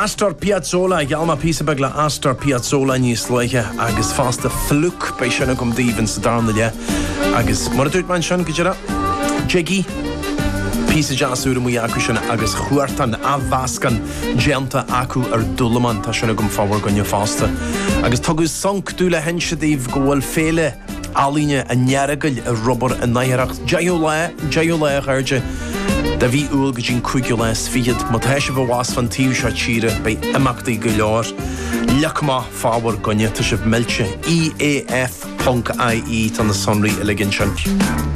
Astor Piazzolla, Jalma Pisa Begla Astor Piazzolla níos leiche agus fásta fluk bei sinna gom díhann sa darna le agus mar dúirt man sin go dtíra Jiggy Pisa jaasúra mu acu sinna agus chuirtan a bhascan genta acu dulaman tá sinna gom fáhar gonne fásta agus tugus sank dúla hensedíh gohfuil féle alíne a nearagail a robar a naithreacht Jaú le chuirde da bhí úil go dín cúige les fiad má theise bhás fan tíú se tíre bei imachtaí go leir leachma fáhar gonne tá sibh milse eaf.ie tan na sonraí a ligin sin.